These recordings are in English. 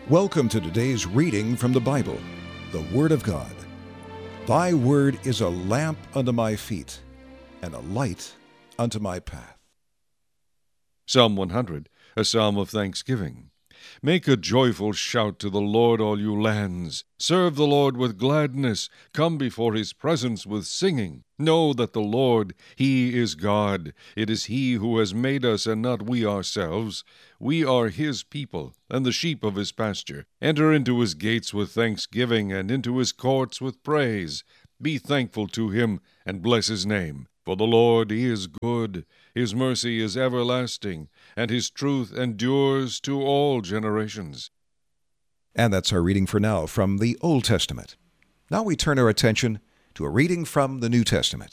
Welcome to today's reading from the Bible, the Word of God. Thy word is a lamp unto my feet, and a light unto my path. Psalm 100, a psalm of thanksgiving. Make a joyful shout to the Lord, all you lands. Serve the Lord with gladness. Come before his presence with singing. Know that the Lord, he is God. It is he who has made us, and not we ourselves. We are his people, and the sheep of his pasture. Enter into his gates with thanksgiving, and into his courts with praise. Be thankful to him, and bless his name. For the Lord is good, his mercy is everlasting, and his truth endures to all generations. And that's our reading for now from the Old Testament. Now we turn our attention to a reading from the New Testament.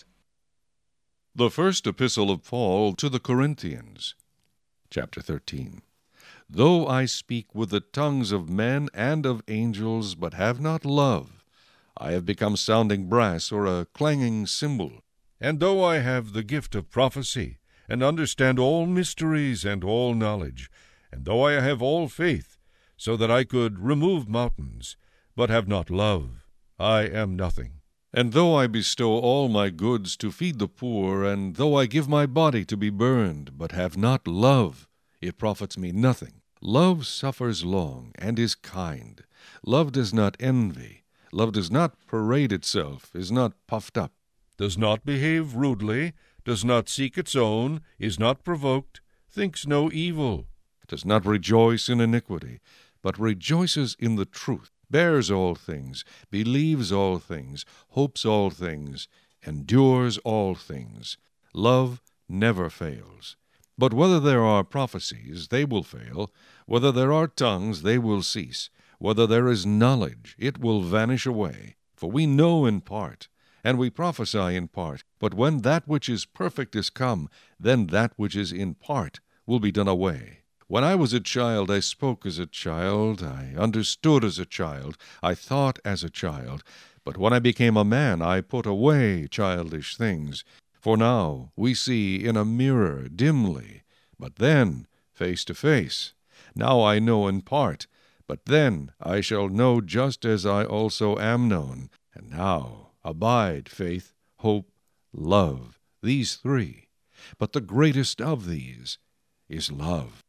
The first epistle of Paul to the Corinthians, chapter 13. Though I speak with the tongues of men and of angels, but have not love, I have become sounding brass or a clanging cymbal. And though I have the gift of prophecy, and understand all mysteries and all knowledge, and though I have all faith, so that I could remove mountains, but have not love, I am nothing. And though I bestow all my goods to feed the poor, and though I give my body to be burned, but have not love, it profits me nothing. Love suffers long, and is kind. Love does not envy. Love does not parade itself, is not puffed up, does not behave rudely, does not seek its own, is not provoked, thinks no evil, does not rejoice in iniquity, but rejoices in the truth, bears all things, believes all things, hopes all things, endures all things. Love never fails. But whether there are prophecies, they will fail. Whether there are tongues, they will cease. Whether there is knowledge, it will vanish away. For we know in part, and we prophesy in part. But when that which is perfect is come, then that which is in part will be done away. When I was a child, I spoke as a child, I understood as a child, I thought as a child. But when I became a man, I put away childish things. For now we see in a mirror dimly, but then face to face. Now I know in part, but then I shall know just as I also am known. And now abide faith, hope, love, these three. But the greatest of these is love.